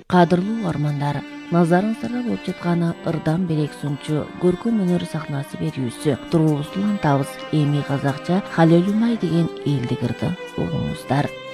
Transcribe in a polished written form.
Кадырлуу армандар, назарыңыздарда болуп жатканы ырдан белек сунчу көркөм өнөр сахнасы берүүсү туруубузду улантабыз. Эми казакча Халил Умай деген элдик ырды угуңуздар.